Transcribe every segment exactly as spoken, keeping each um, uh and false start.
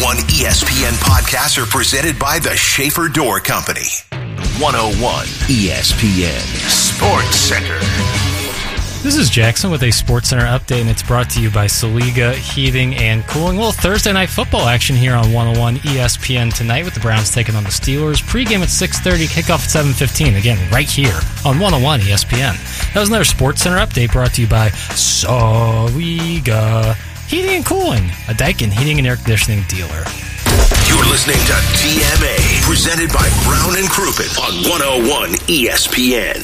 one E S P N podcasts are presented by the Schaefer Door Company. one oh one E S P N Sports Center. This is Jackson with a Sports Center update, and it's brought to you by Saliga Heating and Cooling. Well, Thursday night football action here on one oh one E S P N tonight with the Browns taking on the Steelers. Pre-game at six thirty, kickoff at seven fifteen. Again, right here on one oh one E S P N. That was another Sports Center update brought to you by Saliga Heating and Cooling, a Daikin heating and air conditioning dealer. You're listening to T M A, presented by Brown and Crouppen on one oh one E S P N.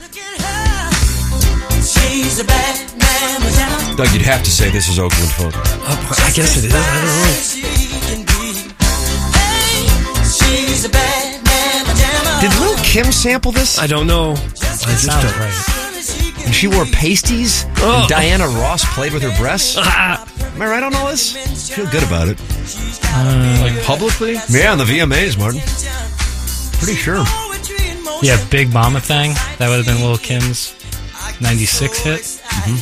She's a bad man. Doug, you'd have to say this is Oakland folk. Oh, I guess it is. I don't know. Did Lil' Kim sample this? I don't know. I That sounds right. And she wore pasties? Oh. And Diana Ross played with her breasts? Ah. Am I right on all this? Feel good about it. Uh, Like publicly? Yeah, on the V M As, Martin. Pretty sure. yeah, Big Mama Thing. That would have been Lil' Kim's ninety-six hit. Mm-hmm.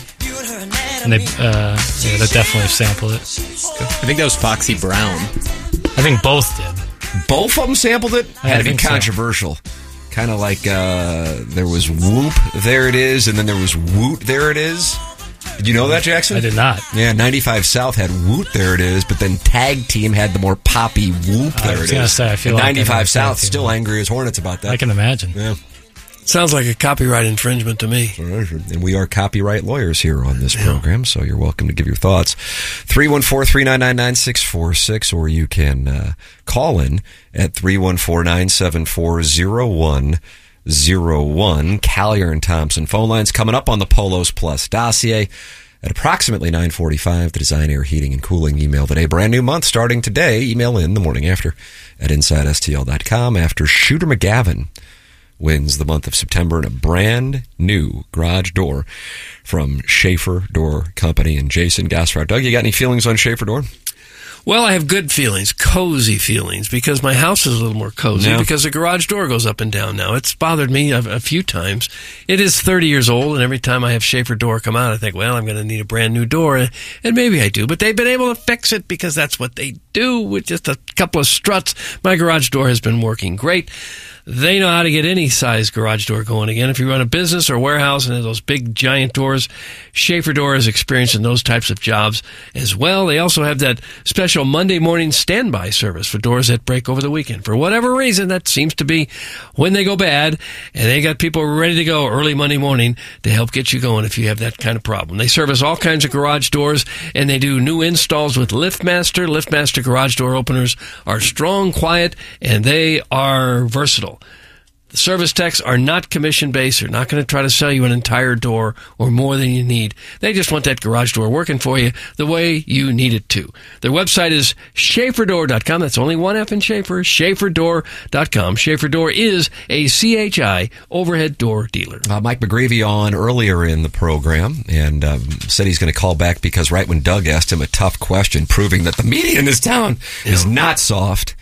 And they, uh, yeah, they definitely sampled it. I think that was Foxy Brown. I think both did. Both of them sampled it? I Had to be think so. controversial. Kind of like uh, there was Whoop, There It Is, and then there was Woot, There It Is. Did you know that, Jackson? I did not. Yeah, ninety-five South had Woot, There It Is, but then Tag Team had the more poppy Whoop, I There was It gonna Is. say, I feel And like ninety-five I'm South tag still team. angry as hornets about that. I can imagine. Yeah. Sounds like a copyright infringement to me. And we are copyright lawyers here on this program, so you're welcome to give your thoughts. three one four, three nine nine, nine six four six, or you can uh, call in at three one four, nine seven four, zero one zero one. Collier and Thompson phone lines coming up on the Polos Plus dossier at approximately nine forty-five. The Design Air Heating and Cooling email today. Brand new month starting today. Email in the morning after at inside S T L dot com after Shooter McGavin wins the month of September in a brand new garage door from Schaefer Door Company and Jason Gossfrau. Doug, you got any feelings on Schaefer Door? Well, I have good feelings, cozy feelings, because my house is a little more cozy Yeah. because the garage door goes up and down now. It's bothered me a, a few times. It is thirty years old, and every time I have Schaefer Door come out, I think, well, I'm going to need a brand new door, and maybe I do. But they've been able to fix it because that's what they do with just a couple of struts. My garage door has been working great. They know how to get any size garage door going again. If you run a business or warehouse and have those big giant doors, Schaefer Door is experienced in those types of jobs as well. They also have that special Monday morning standby service for doors that break over the weekend. For whatever reason, that seems to be when they go bad, and they got people ready to go early Monday morning to help get you going if you have that kind of problem. They service all kinds of garage doors, and they do new installs with LiftMaster. LiftMaster garage door openers are strong, quiet, and they are versatile. The service techs are not commission-based. They're not going to try to sell you an entire door or more than you need. They just want that garage door working for you the way you need it to. Their website is Schaefer Door dot com. That's only one F in Schaefer, Schaefer Door dot com. Schaefer Door is a C H I overhead door dealer. Uh, Mike McGreevy on earlier in the program and um, said he's going to call back because right when Doug asked him a tough question, proving that the media in this town is not soft,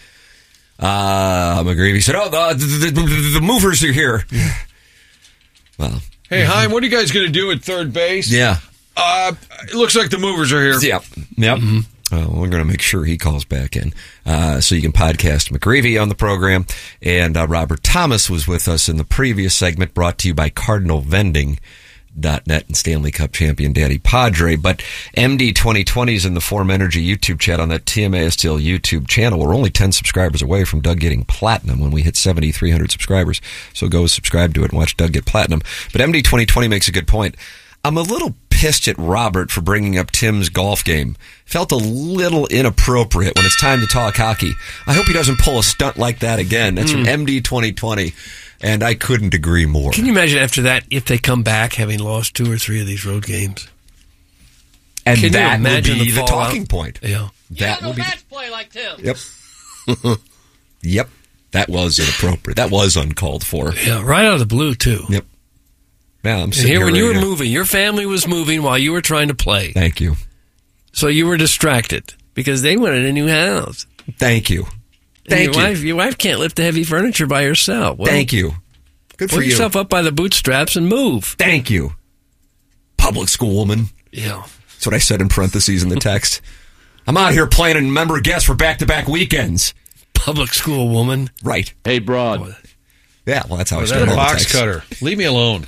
Uh, McGreevy said, oh, the, the, the, the movers are here. Yeah. Well. Hey, Heim, what are you guys going to do at third base? Yeah. Uh, it looks like the movers are here. Yep. Yep. Mm-hmm. Uh, we're going to make sure he calls back in. Uh, so you can podcast McGreevy on the program. And uh, Robert Thomas was with us in the previous segment brought to you by Cardinal Vending. Dot net and Stanley Cup champion Daddy Padre. But M D twenty twenty is in the Form Energy YouTube chat on that T M A S T L YouTube channel. We're only ten subscribers away from Doug getting platinum when we hit seventy-three hundred subscribers. So go subscribe to it and watch Doug get platinum. But M D twenty twenty makes a good point. I'm a little pissed at Robert for bringing up Tim's golf game. Felt a little inappropriate when it's time to talk hockey. I hope he doesn't pull a stunt like that again. That's mm. from M D twenty twenty. And I couldn't agree more. Can you imagine after that if they come back having lost two or three of these road games? And Can that you imagine will be the, the talking point. Yeah. That you will be match play like Tim. Yep. Yep. That was inappropriate. That was uncalled for. Yeah, right out of the blue, too. Yep. Yeah, I'm and sitting here, here when you were right here. moving, your family was moving while you were trying to play. Thank you. So you were distracted because they wanted a new house. Thank you. Thank your you. Wife, your wife can't lift the heavy furniture by herself. Well, Thank you. Good for pull you. yourself up by the bootstraps and move. Thank you. Public school woman. Yeah. That's what I said in parentheses in the text. I'm out here playing and member guest for back-to-back weekends. Public school woman. Right. Hey, broad. Yeah, well, that's how I That started all the box texts. cutter. Leave me alone.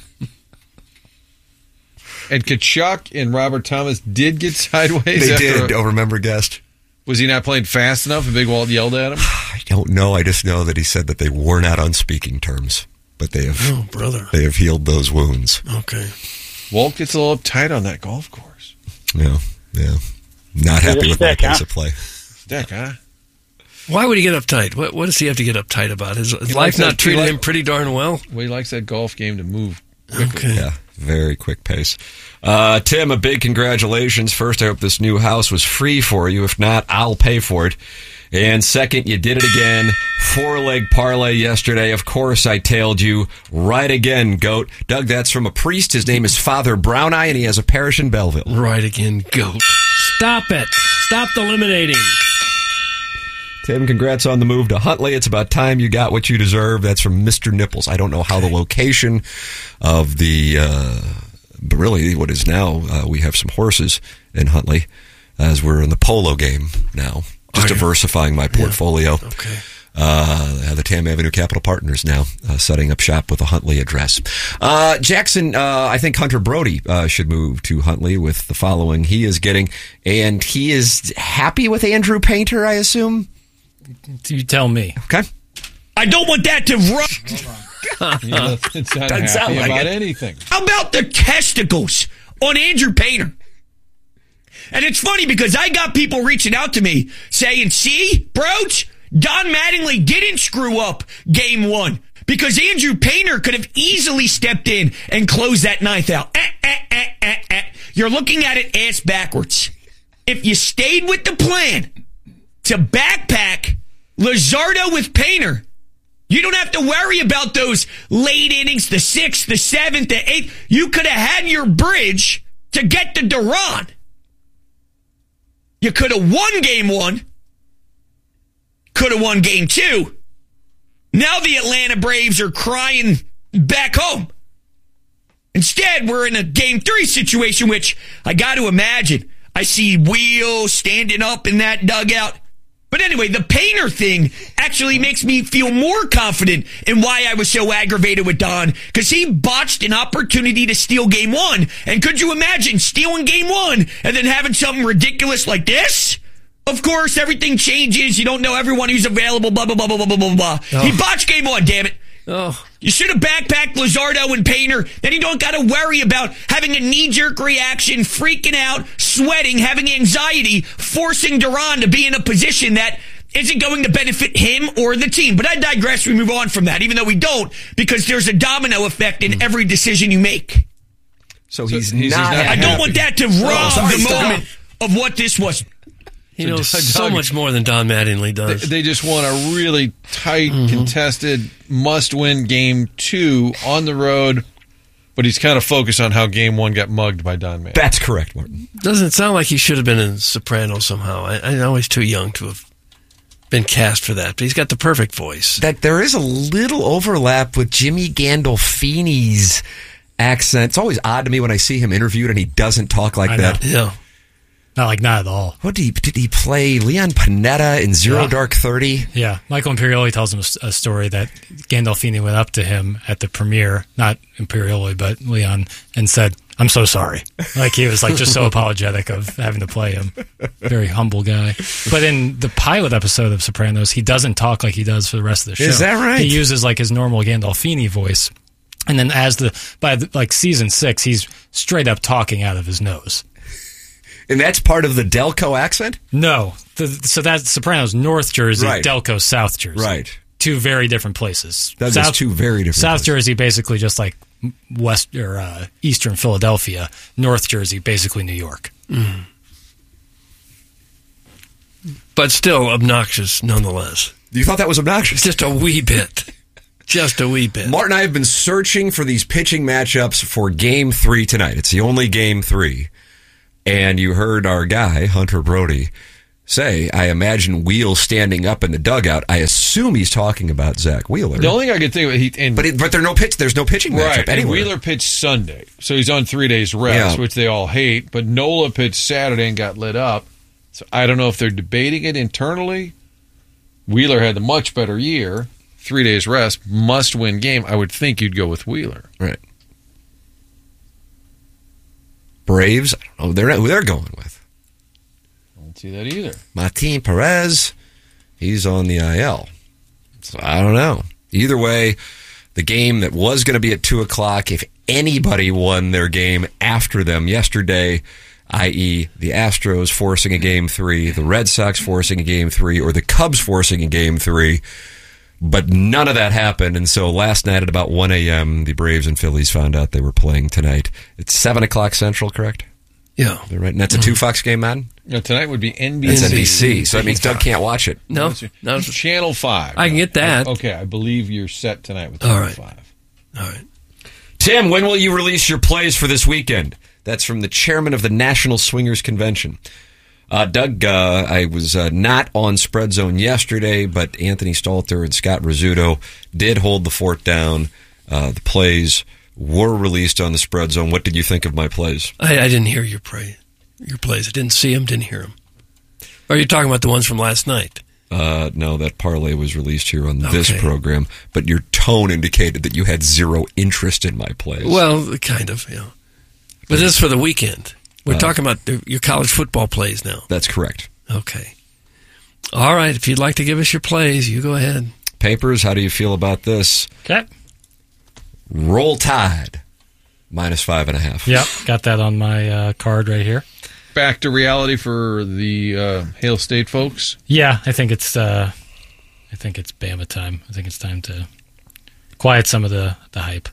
And Kachuk and Robert Thomas did get sideways. They after did, a- over member guest. Was he not playing fast enough and Big Walt yelled at him? I don't know. I just know that he said that they were not on speaking terms, but they have Oh, brother. they have healed those wounds. Okay. Walt gets a little uptight on that golf course. Yeah, yeah. Not happy with my stick, huh? pace of play. Stick, huh? Why would he get uptight? What, what does he have to get uptight about? His, his He life likes not that- he treated like- him pretty darn well? Well, he likes that golf game to move. Okay. Yeah, very quick pace. Uh, Tim, a big congratulations. First, I hope this new house was free for you. If not, I'll pay for it. And second, you did it again. Four-leg parlay yesterday. Of course, I tailed you. Right again, goat. Doug, that's from a priest. His name is Father Brown Eye, and he has a parish in Belleville. Right again, goat. Stop it. Stop the eliminating. Tim, congrats on the move to Huntley. It's about time you got what you deserve. That's from Mister Nipples. I don't know how the location of the, uh, but really what is now, uh, we have some horses in Huntley as we're in the polo game now. Just Are you? diversifying my portfolio. Okay. Uh, the Tam Avenue Capital Partners now uh, setting up shop with a Huntley address. Uh, Jackson, uh, I think Hunter Brody uh, should move to Huntley with the following he is getting, and he is happy with Andrew Painter, I assume. You tell me. Okay. I don't want that to run. You know, it's not Doesn't happy sound like about it. anything. How about the testicles on Andrew Painter? And it's funny because I got people reaching out to me saying, see, Broach, Don Mattingly didn't screw up game one because Andrew Painter could have easily stepped in and closed that ninth out. Eh, eh, eh, eh, eh. You're looking at it ass backwards. If you stayed with the plan to backpack Luzardo with Painter, you don't have to worry about those late innings, the sixth, the seventh, the eighth. You could have had your bridge to get to Duran. You could have won game one. Could have won game two. Now the Atlanta Braves are crying back home. Instead, we're in a game three situation, which I got to imagine. I see Wheel standing up in that dugout. But anyway, the Painter thing actually makes me feel more confident in why I was so aggravated with Don, because he botched an opportunity to steal game one. And could you imagine stealing game one and then having something ridiculous like this? Of course, everything changes. You don't know everyone who's available, blah, blah, blah, blah, blah, blah, blah. Oh. He botched game one, damn it. Oh. You should have backpacked Luzardo and Painter. Then you don't got to worry about having a knee-jerk reaction, freaking out, sweating, having anxiety, forcing Duran to be in a position that isn't going to benefit him or the team. But I digress. We move on from that, even though we don't, because there's a domino effect in every decision you make. So he's, he's- he's not, not I don't want that to rob sorry, the stop. moment of what this was. He knows Doug- so much more than Don Mattingly They, does. they just want a really tight, Mm-hmm. contested, must-win game two on the road. But he's kind of focused on how game one got mugged by Don Mattingly. That's correct, Martin. Doesn't sound like he should have been in Sopranos somehow. I, I know he's too young to have been cast for that, but he's got the perfect voice. That there is a little overlap with Jimmy Gandolfini's accent. It's always odd to me when I see him interviewed and he doesn't talk like I know. that. Yeah. Not like not at all. What did he did he play? Leon Panetta in Zero Yeah. Dark Thirty? Yeah, Michael Imperioli tells him a s- a story that Gandolfini went up to him at the premiere, not Imperioli, but Leon, and said, "I'm so sorry." Like he was like just so apologetic of having to play him. Very humble guy. But in the pilot episode of Sopranos, he doesn't talk like he does for the rest of the show. Is that right? He uses like his normal Gandolfini voice, and then as the by the, like season six, he's straight up talking out of his nose. And that's part of the Delco accent? No, the, so that's Sopranos North Jersey, Right. Delco South Jersey. Right. Two very different places. That is two very different South places. Jersey, basically just like West or uh, Eastern Philadelphia. North Jersey, basically New York. But still obnoxious nonetheless. You thought that was obnoxious? Just a wee bit. Just a wee bit. Martin and I have been searching for these pitching matchups for game three tonight. It's the only game three. And you heard our guy, Hunter Brody, say, I imagine Wheel standing up in the dugout. I assume he's talking about Zach Wheeler. The only thing I could think of, he, and But it, but there no pitch. There's no pitching matchup right, and anywhere. Wheeler pitched Sunday, so he's on three days rest, Yeah. which they all hate. But Nola pitched Saturday and got lit up. So I don't know if they're debating it internally. Wheeler had a much better year. Three days rest, must-win game. I would think you'd go with Wheeler. Right. Braves, I don't know they're not, who they're going with. I don't see that either. Martin Perez, he's on the I L. So I don't know. Either way, the game that was going to be at two o'clock, if anybody won their game after them yesterday, that is the Astros forcing a game three, the Red Sox forcing a game three, or the Cubs forcing a game three, but none of that happened. And so last night at about one a.m., the Braves and Phillies found out they were playing tonight. It's seven o'clock Central, correct? Yeah. Right? And that's a two Fox game, man? No, tonight would be N B C. It's N B C, so that means Doug can't watch it. No, no. Channel five. I can get that. Okay, I believe you're set tonight with All Channel right. five. All right. Tim, when will you release your plays for this weekend? That's from the chairman of the National Swingers Convention. Uh, Doug, uh, I was uh, not on Spread Zone yesterday, but Anthony Stalter and Scott Rizzuto did hold the fort down. Uh, the plays were released on the Spread Zone. What did you think of my plays? I, I didn't hear your play, your plays. I didn't see them, didn't hear them. Or are you talking about the ones from last night? Uh, no, that parlay was released here on this Okay. program, but your tone indicated that you had zero interest in my plays. Well, kind of, yeah. But this is for the weekend. We're Uh, talking about the, your college football plays now. That's correct. Okay. All right. If you'd like to give us your plays, you go ahead. Papers, how do you feel about this? Okay. Roll Tide, minus five and a half. Yep, got that on my uh, card right here. Back to reality for the uh, Hale State folks. Yeah, I think it's uh, I think it's Bama time. I think it's time to quiet some of the, the hype.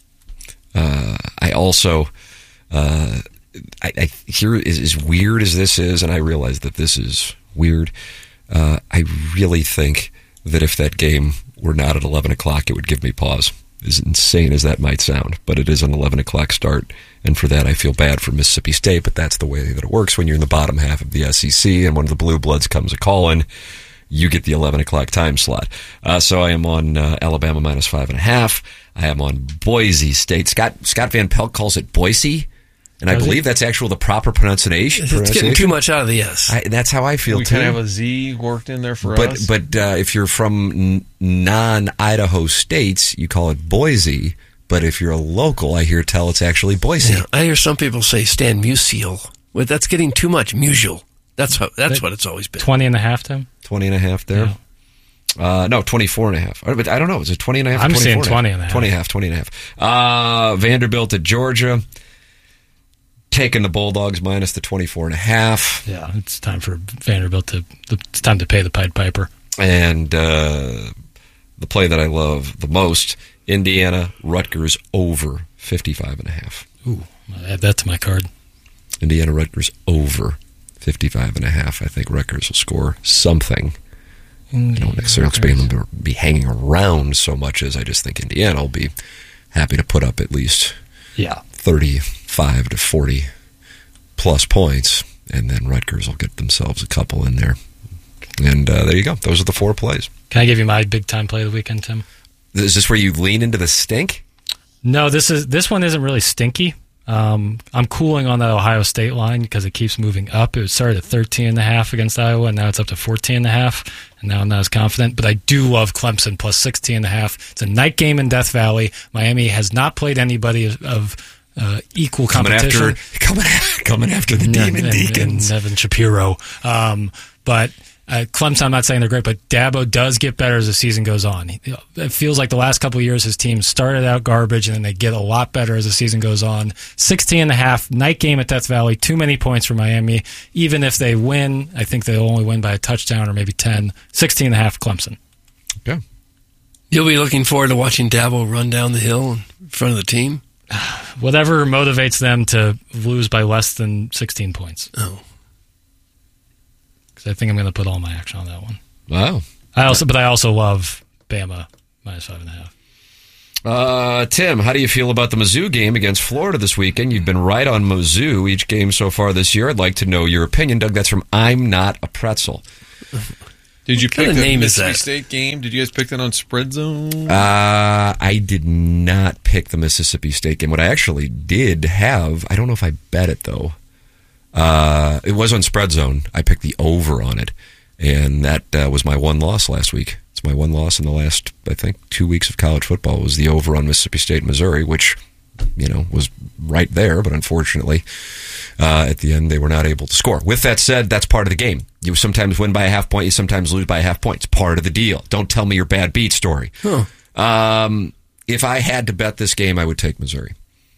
Uh, I also, uh, I, I here is as weird as this is, and I realize that this is weird. Uh, I really think that if that game were not at eleven o'clock, it would give me pause. As insane as that might sound, but it is an eleven o'clock start, and for that I feel bad for Mississippi State, but that's the way that it works when you're in the bottom half of the S E C and one of the Blue Bloods comes a calling, you get the eleven o'clock time slot. Uh, so I am on uh, Alabama minus five and a half. I am on Boise State. Scott Scott Van Pelt calls it Boise, and I Does he? believe that's actually the proper pronunciation. It's getting pronunciation. too much out of the S. I, that's how I feel We too. kind of have a Z worked in there for But us. but uh, if you're from n- non-Idaho states, you call it Boise. But if you're a local, I hear tell it's actually Boise. Yeah, I hear some people say Stan Musial. Well, that's getting too much. Musial. That's how, that's what it's always been. twenty and a half, Tim? twenty and a half there. Yeah. Uh, no, twenty-four and a half. Uh, But I don't know. Is it twenty and a half? I'm or saying twenty-four twenty and a half. twenty and a half, twenty and a half. Uh, Vanderbilt at Georgia. Taking the Bulldogs minus the twenty-four and a half. Yeah, it's time for Vanderbilt to it's time to pay the Pied Piper. And uh, the play that I love the most, Indiana Rutgers over fifty-five and a half. Ooh, I'll add that to my card. Indiana Rutgers over fifty-five and a half. I think Rutgers will score something. I don't necessarily expect them to be hanging around so much as I just think Indiana will be happy to put up at least Yeah. thirty-five to forty plus points, and then Rutgers will get themselves a couple in there. And uh, there you go. Those are the four plays. Can I give you my big time play of the weekend, Tim? Is this where you lean into the stink? No, this is this one isn't really stinky. Um, I'm cooling on that Ohio State line because it keeps moving up. It started at thirteen and a half against Iowa, and now it's up to fourteen and a half. And now I'm not as confident, but I do love Clemson plus sixteen and a half. It's a night game in Death Valley. Miami has not played anybody of, of uh, equal Coming competition. after, coming, coming after the and, Demon and, Deacons. and Evan Shapiro. Um, but uh, Clemson, I'm not saying they're great, but Dabo does get better as the season goes on. It feels like the last couple of years his team started out garbage, and then they get a lot better as the season goes on. sixteen and a half, night game at Death Valley, too many points for Miami. Even if they win, I think they'll only win by a touchdown or maybe ten. sixteen and a half, Clemson. Okay. You'll be looking forward to watching Dabo run down the hill in front of the team? Whatever motivates them to lose by less than sixteen points. Oh. Because I think I'm going to put all my action on that one. Wow. I also, but I also love Bama minus five and a half. Uh, Tim, how do you feel about the Mizzou game against Florida this weekend? You've been right on Mizzou each game so far this year. I'd like to know your opinion. Doug, that's from I'm Not a Pretzel. Did you What pick kind the of name is Mississippi that? State game? Did you guys pick that on Spread Zone? Uh, I did not pick the Mississippi State game. What I actually did have, I don't know if I bet it though. Uh, it was on Spread Zone. I picked the over on it, and that uh, was my one loss last week. It's my one loss in the last, I think, two weeks of college football was the over on Mississippi State, Missouri, which, you know, was right there, but unfortunately, uh, at the end, they were not able to score. With that said, that's part of the game. You sometimes win by a half point, you sometimes lose by a half point. It's part of the deal. Don't tell me your bad beat story. Huh. Um, if I had to bet this game, I would take Missouri.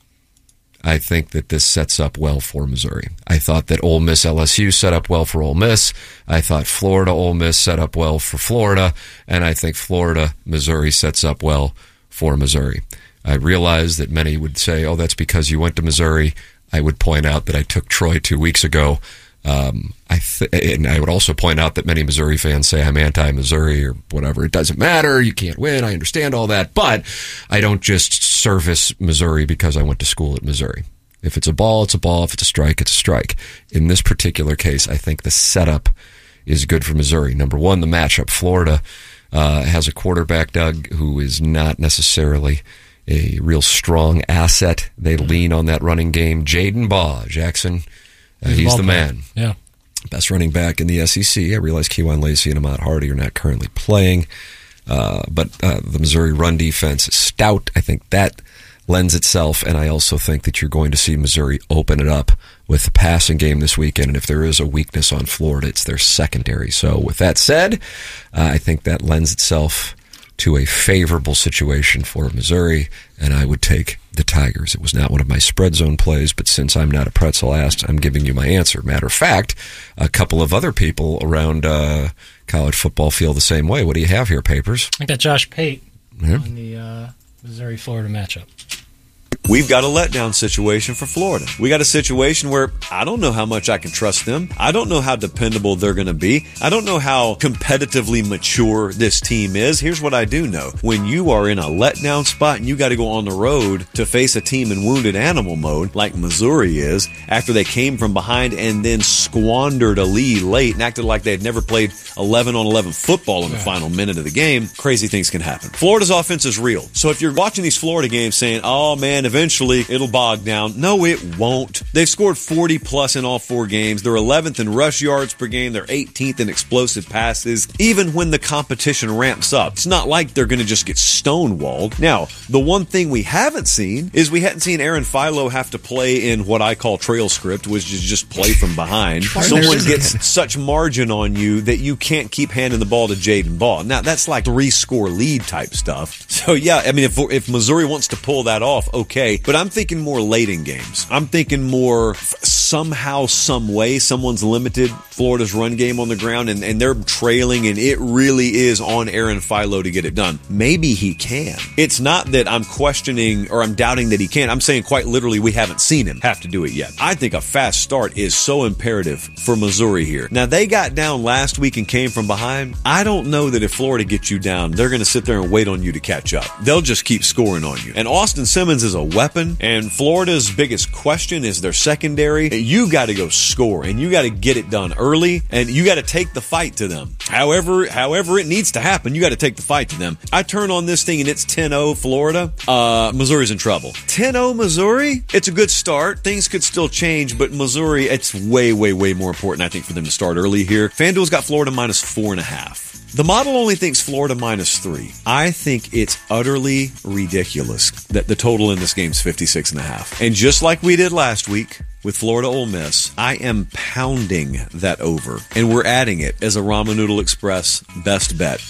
I think that this sets up well for Missouri. I thought that Ole Miss L S U set up well for Ole Miss. I thought Florida Ole Miss set up well for Florida. And I think Florida Missouri sets up well for Missouri. I realize that many would say, oh, that's because you went to Missouri. I would point out that I took Troy two weeks ago. Um, I th- and I would also point out that many Missouri fans say I'm anti-Missouri or whatever. It doesn't matter. You can't win. I understand all that. But I don't just service Missouri because I went to school at Missouri. If it's a ball, it's a ball. If it's a strike, it's a strike. In this particular case, I think the setup is good for Missouri. Number one, the matchup. Florida uh, has a quarterback, Doug, who is not necessarily a real strong asset. They lean on that running game. Jaden Baugh, Jackson, uh, he's, he's the man. Yeah. Best running back in the S E C. I realize Kewan Lacey and Ahmad Hardy are not currently playing, uh, but uh, the Missouri run defense is stout. I think that lends itself, and I also think that you're going to see Missouri open it up with the passing game this weekend, and if there is a weakness on Florida, it's their secondary. So with that said, uh, I think that lends itself to a favorable situation for Missouri, and I would take the Tigers. It was not one of my spread zone plays, but since I'm not a pretzel asked, I'm giving you my answer. Matter of fact, a couple of other people around uh, college football feel the same way. What do you have here, Papers? I got Josh Pate Yeah. on the uh, Missouri-Florida matchup. We've got a letdown situation for Florida. We got a situation where I don't know how much I can trust them. I don't know how dependable they're going to be. I don't know how competitively mature this team is. Here's what I do know. When you are in a letdown spot and you got to go on the road to face a team in wounded animal mode like Missouri is, after they came from behind and then squandered a lead late and acted like they had never played eleven on eleven football in the final minute of the game, crazy things can happen. Florida's offense is real. So if you're watching these Florida games saying, oh man, eventually it'll bog down. No, it won't. They've scored forty plus in all four games. They're eleventh in rush yards per game. They're eighteenth in explosive passes. Even when the competition ramps up, it's not like they're going to just get stonewalled. Now, the one thing we haven't seen is we hadn't seen Aaron Philo have to play in what I call trail script, which is just play from behind. Someone gets such margin on you that you can't keep handing the ball to Jaden Baugh. Now, that's like three-score lead type stuff. So, yeah, I mean, if, if Missouri wants to pull that off, okay. But I'm thinking more late in games. I'm thinking more somehow, some way, someone's limited Florida's run game on the ground, and, and they're trailing, and it really is on Aaron Philo to get it done. Maybe he can. It's not that I'm questioning or I'm doubting that he can. I'm saying quite literally we haven't seen him have to do it yet. I think a fast start is so imperative for Missouri here. Now, they got down last week and came from behind. I don't know that if Florida gets you down, they're going to sit there and wait on you to catch up. They'll just keep scoring on you. And Austin Simmons is a weapon, and Florida's biggest question is their secondary. You got to go score, and you got to get it done early, and you got to take the fight to them. However, however it needs to happen, you got to take the fight to them. I turn on this thing, and it's ten oh Florida. Uh, Missouri's in trouble. ten oh Missouri? It's a good start. Things could still change, but Missouri, it's way, way, way more important, I think, for them to start early here. FanDuel's got Florida minus four and a half. The model only thinks Florida minus three. I think it's utterly ridiculous that the total in this game is fifty-six and a half. And just like we did last week with Florida Ole Miss, I am pounding that over. And we're adding it as a Ramen Noodle Express best bet.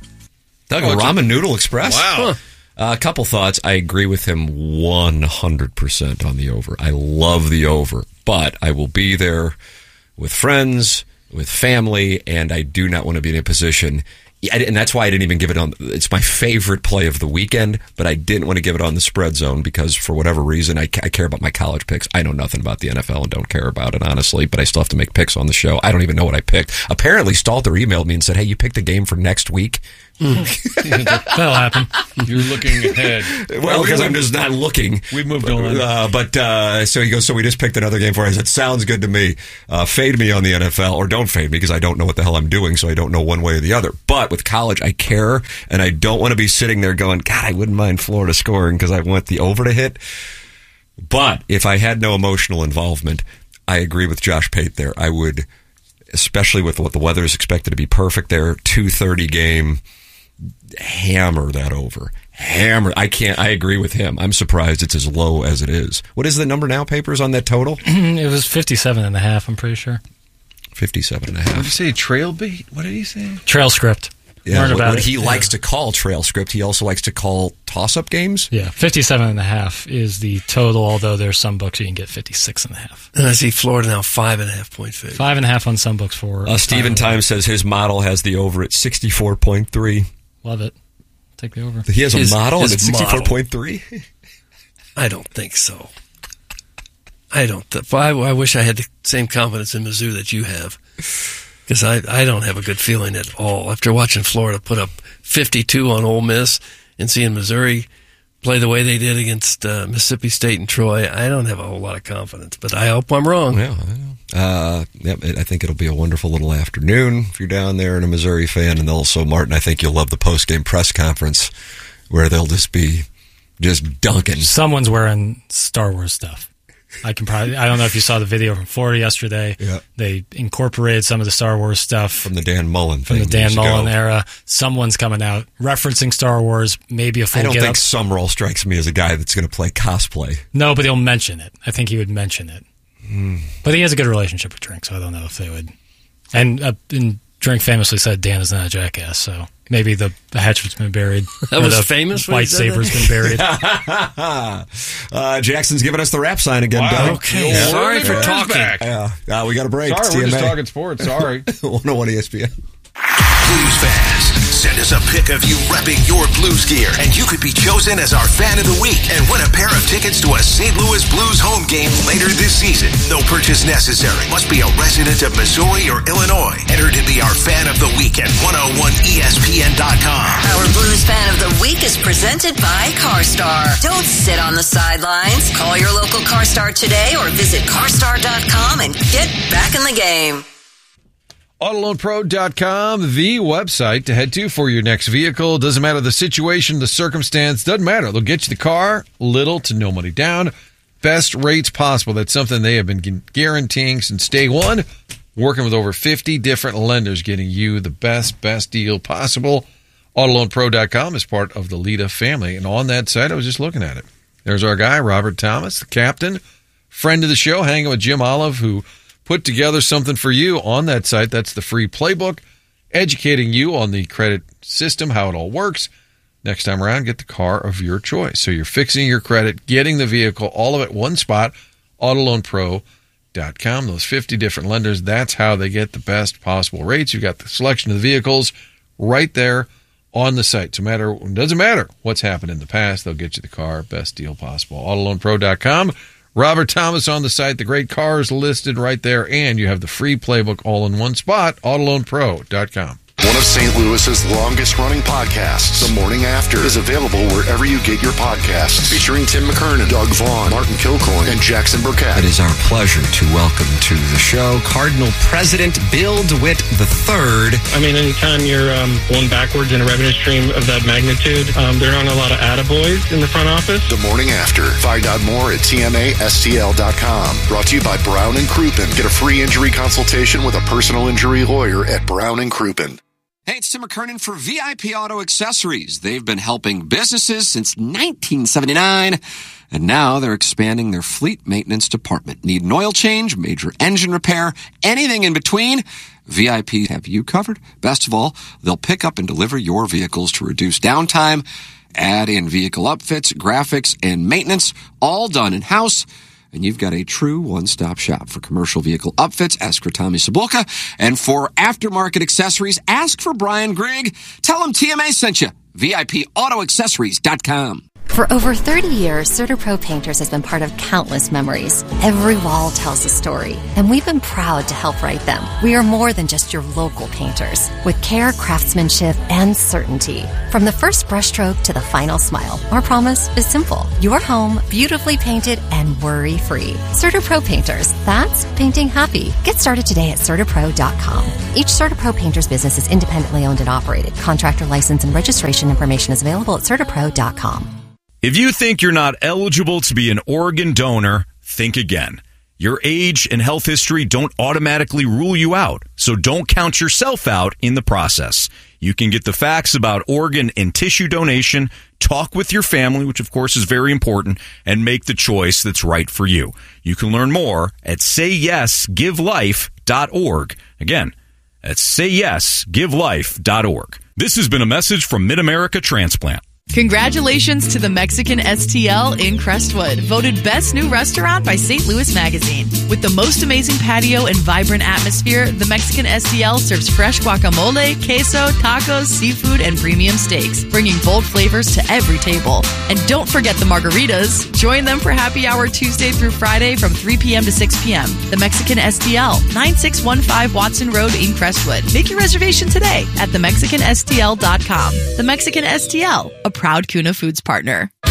Doug, oh, Ramen Noodle Express? Wow. Huh. Uh, a couple thoughts. I agree with him one hundred percent on the over. I love the over, but I will be there with friends, with family, and I do not want to be in a position, and that's why I didn't even give it on, it's my favorite play of the weekend, but I didn't want to give it on the spread zone because for whatever reason, I, I care about my college picks. I know nothing about the N F L and don't care about it, honestly, but I still have to make picks on the show. I don't even know what I picked. Apparently, Stalter emailed me and said, hey, you picked a game for next week? That'll happen. You're looking ahead. Well, because I'm just not looking. We moved on. Uh, but uh, so he goes, so we just picked another game for us. I said, sounds good to me. Uh, fade me on the N F L, or don't fade me because I don't know what the hell I'm doing, so I don't know one way or the other. But with college, I care, and I don't want to be sitting there going, God, I wouldn't mind Florida scoring because I want the over to hit. But if I had no emotional involvement, I agree with Josh Pate there. I would, especially with what the weather is expected to be perfect there, two thirty game, hammer that over. Hammer. I can't, I agree with him. I'm surprised it's as low as it is. What is the number now, Papers, on that total? It was fifty-seven and a half, I'm pretty sure. fifty-seven and a half. What did you say? Trail beat? What did he say? Trail script. Yeah, Learn what, about what it. he Yeah. likes to call trail script, he also likes to call toss-up games. Yeah, fifty-seven and a half is the total, although there's some books you can get fifty-six and a half. And I see Florida now five and a half point favorite. Five and a half on some books for... Uh, Stephen Time says his model has the over at sixty-four point three. Love it. Take the over. He has a His- model his and it's sixty-four point three? I don't think so. I don't. Th- I, I wish I had the same confidence in Mizzou that you have. Because I, I don't have a good feeling at all. After watching Florida put up fifty-two on Ole Miss and seeing Missouri play the way they did against uh, Mississippi State and Troy, I don't have a whole lot of confidence. But I hope I'm wrong. Yeah, I know. Uh, yep, I think it'll be a wonderful little afternoon if you're down there and a Missouri fan. And also, Martin, I think you'll love the post-game press conference where they'll just be just dunking. Someone's wearing Star Wars stuff. I can probably, I don't know if you saw the video from Florida yesterday. Yeah. They incorporated some of the Star Wars stuff From the Dan Mullen from thing. the Dan years Mullen ago. era. Someone's coming out referencing Star Wars, maybe a full I don't get think up. Summerall strikes me as a guy that's going to play cosplay. No, but he'll mention it. I think he would mention it. Mm. But he has a good relationship with Drink, so I don't know if they would. And, uh, and Drink famously said Dan is not a jackass, so maybe the, the hatchet's been buried. That Or was the famous when he said lightsaber's that? been buried. uh, Jackson's giving us the rap sign again, Wow. Doug. Okay, Yeah. sorry for Yeah. talking. Back. Yeah, uh, we got a break. Sorry, It's we're just T M A. talking sports. Sorry. one oh one E S P N. Blues fans, send us a pic of you repping your Blues gear, and you could be chosen as our fan of the week and win a pair of tickets to a Saint Louis Blues home game later this season. No purchase necessary. Must be a resident of Missouri or Illinois. Enter to be our fan of the week at one oh one E S P N dot com. Our Blues Fan of the Week is presented by CarStar. Don't sit on the sidelines. Call your local CarStar today or visit carstar dot com and get back in the game. Auto Loan Pro dot com, the website to head to for your next vehicle. Doesn't matter the situation, the circumstance, doesn't matter. They'll get you the car, little to no money down, best rates possible. That's something they have been guaranteeing since day one, working with over fifty different lenders, getting you the best, best deal possible. Auto Loan Pro dot com is part of the Lita family. And on that site, I was just looking at it. There's our guy, Robert Thomas, the captain, friend of the show, hanging with Jim Olive, who put together something for you on that site. That's the free playbook, educating you on the credit system, how it all works. Next time around, get the car of your choice. So you're fixing your credit, getting the vehicle, all of it one spot, Auto Loan Pro dot com. Those fifty different lenders, that's how they get the best possible rates. You've got the selection of the vehicles right there on the site. So matter, it doesn't matter what's happened in the past, they'll get you the car, best deal possible. Auto Loan Pro dot com. Robert Thomas on the site, the great cars listed right there, and you have the free playbook all in one spot, Auto Loan Pro dot com. One of Saint Louis's longest-running podcasts, The Morning After, is available wherever you get your podcasts. Featuring Tim McKernan, Doug Vaughn, Martin Kilcoyne, and Jackson Burkett. It is our pleasure to welcome to the show Cardinal President Bill DeWitt the third. I mean, anytime you're um, going backwards in a revenue stream of that magnitude, um, there aren't a lot of attaboys in the front office. The Morning After. Find out more at T M A S T L dot com. Brought to you by Brown and Crouppen. Get a free injury consultation with a personal injury lawyer at Brown and Crouppen. Hey, it's Tim McKernan for V I P Auto Accessories. They've been helping businesses since nineteen seventy-nine, and now they're expanding their fleet maintenance department. Need an oil change, major engine repair, anything in between? V I P have you covered. Best of all, they'll pick up and deliver your vehicles to reduce downtime, add in vehicle upfits, graphics, and maintenance, all done in-house. And you've got a true one-stop shop for commercial vehicle upfits. Ask for Tommy Sabulka. And for aftermarket accessories, ask for Brian Grigg. Tell him T M A sent you. V I P Auto Accessories dot com. For over thirty years, CertaPro Painters has been part of countless memories. Every wall tells a story, and we've been proud to help write them. We are more than just your local painters, with care, craftsmanship, and certainty. From the first brushstroke to the final smile, our promise is simple. Your home, beautifully painted and worry-free. CertaPro Painters, that's painting happy. Get started today at Certa Pro dot com. Each CertaPro Painters business is independently owned and operated. Contractor license and registration information is available at Certa Pro dot com. If you think you're not eligible to be an organ donor, think again. Your age and health history don't automatically rule you out, so don't count yourself out in the process. You can get the facts about organ and tissue donation, talk with your family, which of course is very important, and make the choice that's right for you. You can learn more at say yes give life dot org. Again, that's say yes give life dot org. This has been a message from Mid-America Transplant. Congratulations to the Mexican S T L in Crestwood, voted Best New Restaurant by Saint Louis Magazine. With the most amazing patio and vibrant atmosphere, the Mexican S T L serves fresh guacamole, queso, tacos, seafood, and premium steaks, bringing bold flavors to every table. And don't forget the margaritas. Join them for happy hour Tuesday through Friday from three p.m. to six p.m. The Mexican S T L, nine six one five Watson Road in Crestwood. Make your reservation today at the mexican s t l dot com. The Mexican S T L, a proud Kuna Foods partner.